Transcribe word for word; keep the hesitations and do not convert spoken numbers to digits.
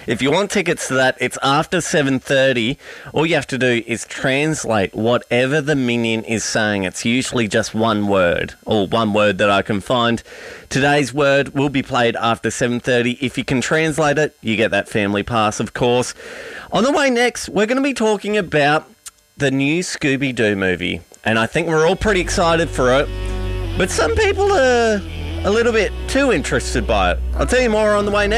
If you want tickets to that, it's after seven thirty. All you have to do is translate whatever the minion is saying. It's usually just one word, or one word that I can find. Today's word will be played after seven thirty. If you can translate it, you get that family pass, of course. On the way next, we're going to be talking about the new Scooby-Doo movie, and I think we're all pretty excited for it. But some people are a little bit too interested by it. I'll tell you more on the way next.